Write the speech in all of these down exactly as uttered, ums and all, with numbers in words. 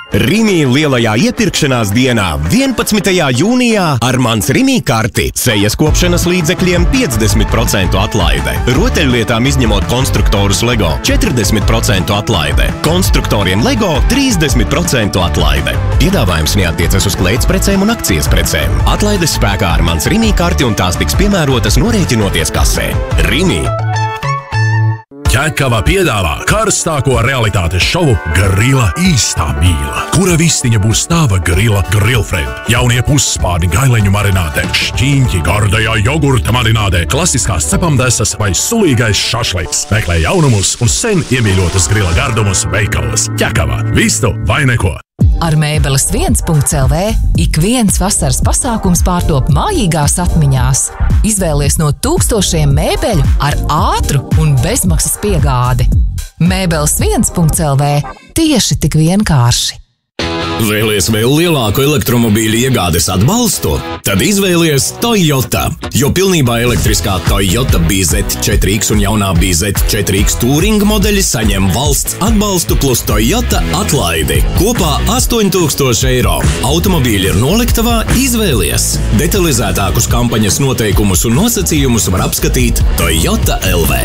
Rimi lielajā iepirkšanās dienā vienpadsmitajā jūnijā ar mans Rimi karti sejas kopšanas līdzekļiem piecdesmit procentu atlaide. Rotaļlietām izņemot konstruktorus Lego četrdesmit procentu atlaide. Konstruktoriem Lego trīsdesmit procentu atlaide. Piedāvājums neattiecas uz klētsprecēm un akcijas precēm. Atlaides spēkā ar mans Rimi karti un tās tiks piemērotas norēķinoties kasē. Rimi! Ķekava piedāvā karstāko realitātes šovu Grila īstā mīla, kura vistiņa būs tava Grila Grillfriend. Jaunie pusspārni gaileņu marinātē, šķīņķi gardajā jogurta marinātē, klasiskās cepamdesas vai sulīgais šašliks. Meklē jaunumus un sen iemīļotas Grila gardumus veikalos. Ķekava. Vistu vai neko. Ar Mēbeles viens punkts el vē ik viens vasaras pasākums pārtop mājīgās atmiņās. Izvēlies no tūkstošiem mēbeļu ar ātru un bezmaksas piegādi. Mēbeles viens punkts el vē tieši tik vienkārši. Vēlies vēl lielāku elektromobīļu iegādes atbalstu? Tad izvēlies Toyota, jo pilnībā elektriskā Toyota B Z četri X un jaunā B Z četri X Touring modeļi saņem valsts atbalstu plus Toyota atlaidi. Kopā astoņi tūkstoši eiro. Automobīļi ir noliktavā, izvēlies. Detalizētākus kampaņas noteikumus un nosacījumus var apskatīt Toyota el vē.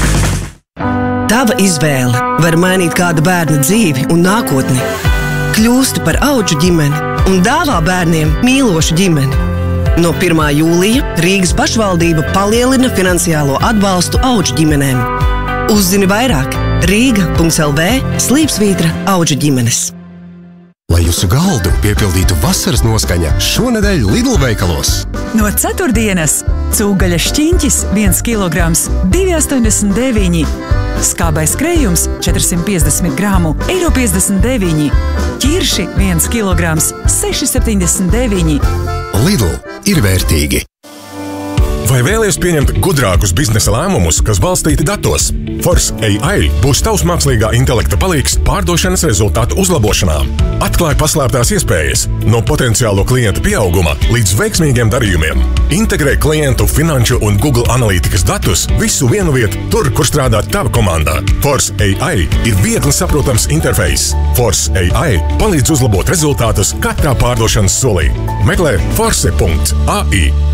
Tava izvēle var mainīt kāda bērna dzīvi un nākotni. Kļūsti par audžu ģimeni un dāvā bērniem mīlošu ģimeni. No pirmā jūlija Rīgas pašvaldība palielina finansiālo atbalstu audžu ģimenēm. Uzzini vairāk Rīga punkts el vē slīpsvītra audžu ģimenes. Lai jūsu galdu piepildītu vasaras noskaņa šonedēļ Lidl veikalos. No ceturtdienas cūgaļa šķiņķis viens kilograms divi astoņdesmit deviņi. Skābais krējums četrsimt piecdesmit gramu eiro piecdesmit deviņi. Ķirši viens kilograms seši septiņdesmit deviņi. Lidl ir vērtīgi. Vai vēlies pieņemt gudrākus biznesa lēmumus, kas balstīti datos? Force A I būs tavs mākslīgā intelekta palīgs pārdošanas rezultātu uzlabošanā. Atklāj paslēptās iespējas no potenciālo klientu pieauguma līdz veiksmīgiem darījumiem. Integrē klientu, finanšu un Google analītikas datus visu vienu vietu tur, kur strādā tava komandā. Force A I ir viegli saprotams interfejs. Force A I palīdz uzlabot rezultātus katrā pārdošanas solī. Meklē force punkts A I.